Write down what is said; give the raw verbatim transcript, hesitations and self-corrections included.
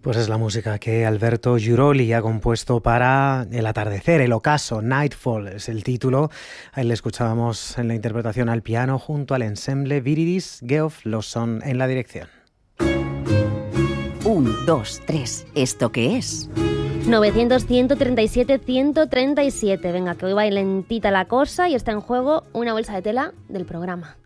Pues es la música que Alberto Giuroli ha compuesto para El atardecer, El ocaso, Nightfall es el título. Ahí le escuchábamos en la interpretación al piano junto al ensemble Viridis Geoff Lawson en la dirección. Un, dos, tres. ¿Esto qué es? novecientos, ciento treinta y siete, ciento treinta y siete. Venga, que hoy va lentita la cosa y está en juego una bolsa de tela del programa.